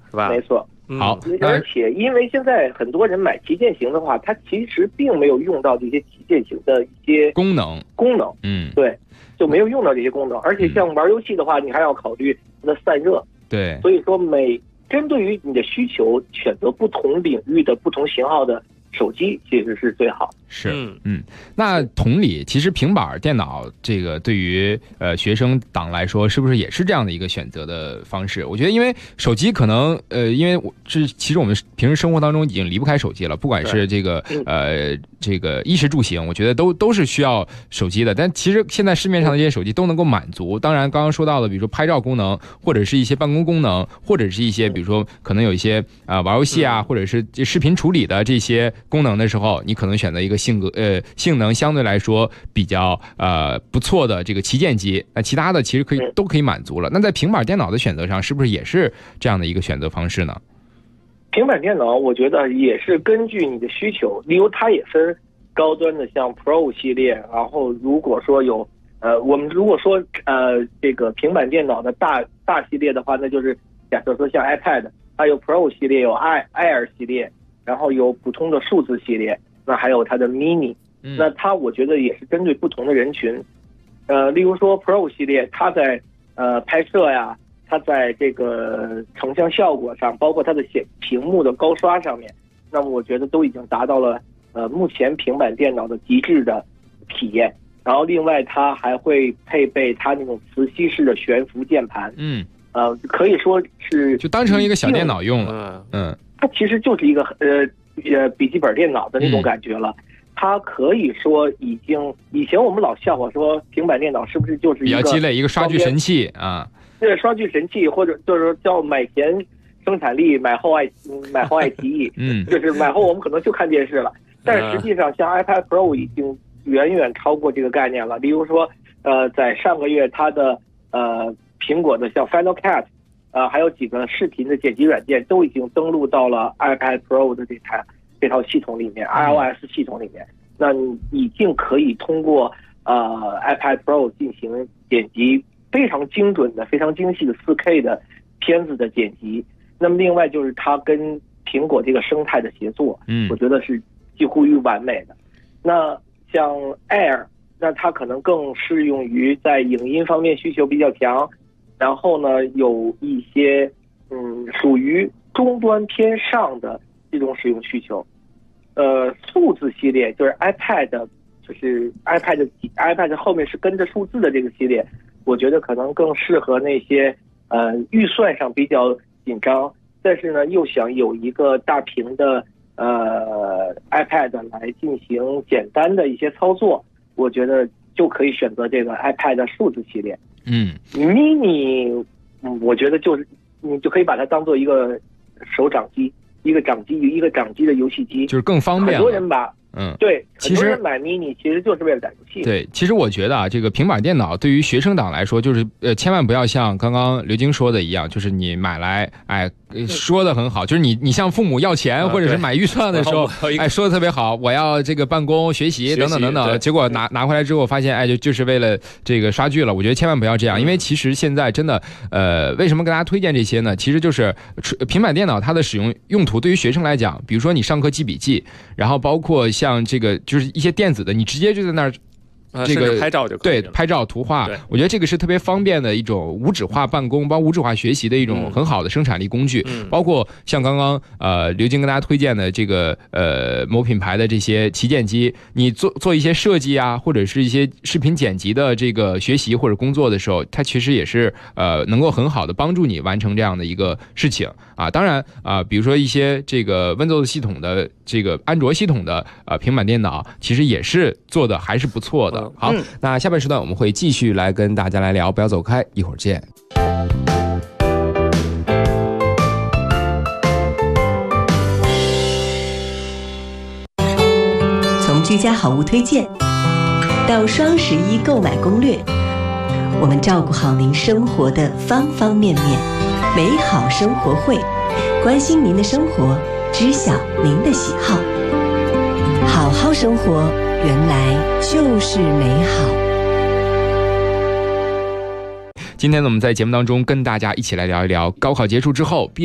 是吧？ 没错。 好， 而且因为现在很多人买旗舰型的话，它其实并没有用到这些旗舰型的一些功能， 对，就没有用到这些功能。而且像玩游戏的话，你还要考虑它的散热， 对， 所以说针对于你的需求，选择不同领域的不同型号的手机其实是最好。 是，那同理，其实平板电脑这个对于学生党来说，是不是也是这样的一个选择的方式？我觉得，因为手机可能因为其实我们平时生活当中已经离不开手机了，不管是这个这个衣食住行，我觉得都是需要手机的。但其实现在市面上的这些手机都能够满足。当然，刚刚说到的，比如说拍照功能，或者是一些办公功能，或者是一些比如说可能有一些玩游戏啊，或者是视频处理的这些功能的时候，你可能选择一个性能相对来说比较不错的这个旗舰机，那其他的其实都可以满足了。那在平板电脑的选择上，是不是也是这样的一个选择方式呢？ 平板电脑我觉得也是根据你的需求，例如它也分高端的像 Pro 系列，然后如果说有我们如果说这个平板电脑的大系列的话，那就是假设说像 iPad， 它有 Pro 系列，有 Air 系列，然后有普通的数字系列，那还有它的 Mini，那它我觉得也是针对不同的人群，例如说 Pro 系列，它在拍摄呀，它在这个成像效果上，包括它的屏幕的高刷上面，那么我觉得都已经达到了目前平板电脑的极致的体验。然后另外它还会配备它那种磁吸式的悬浮键盘，可以说是就当成一个小电脑用了， 它其实就是一个笔记本电脑的那种感觉了。它可以说以前我们老笑话说平板电脑是不是就是一个比较鸡肋，一个刷剧神器啊？ 对，刷剧神器，或者就是说叫买前生产力，买后爱奇艺，就是买后我们可能就看电视了。但是实际上，像 iPad Pro 已经远远超过这个概念了。例如说，在上个月，它的苹果的像 Final Cut，还有几个视频的剪辑软件都已经登录到了 iPad Pro 的这套系统里面 ，iOS 系统里面。那你已经可以通过iPad Pro 进行剪辑，非常精准的、非常精细的 4K 的片子的剪辑。那么另外就是它跟苹果这个生态的协作，我觉得是几乎于完美的。那像 Air， 那它可能更适用于在影音方面需求比较强，然后呢有一些属于中端偏上的这种使用需求。数字系列就是 iPad， 就是 iPad 后面是跟着数字的这个系列，我觉得可能更适合那些预算上比较紧张，但是呢又想有一个大屏的iPad 来进行简单的一些操作，我觉得就可以选择这个 iPad 数字系列。Mini 我觉得就是你就可以把它当做一个手掌机，一个掌机的游戏机， 就是更方便了。 很多人把对， 其实很多人买 mini 其实就是为了打游戏。 对，其实我觉得这个平板电脑对于学生党来说，就是千万不要像刚刚刘晶说的一样，就是你买来说的很好，就是你向父母要钱或者是买预算的时候，说的特别好，我要这个办公学习等等等等，结果拿回来之后发现就是为了这个刷剧了。我觉得千万不要这样，因为其实现在真的为什么跟大家推荐这些呢？其实就是平板电脑它的使用用途对于学生来讲，比如说你上课记笔记，然后包括像这个就是一些电子的，你直接就在那儿这个拍照就可以了， 对，拍照图画，我觉得这个是特别方便的一种无纸化办公包无纸化学习的一种很好的生产力工具。包括像刚刚刘晶跟大家推荐的这个某品牌的这些旗舰机，你做一些设计啊，或者是一些视频剪辑的这个学习或者工作的时候，它其实也是能够很好的帮助你完成这样的一个事情啊。当然比如说一些这个 Windows 系统的这个安卓系统的平板电脑，其实也是做的还是不错的。好，那下半时段我们会继续来跟大家来聊，不要走开，一会儿见。 从居家好物推荐到双11购买攻略，我们照顾好您生活的方方面面。美好生活会，关心您的生活，知晓您的喜好，好好生活原来就是美好。 今天呢，我们在节目当中跟大家一起来聊一聊高考结束之后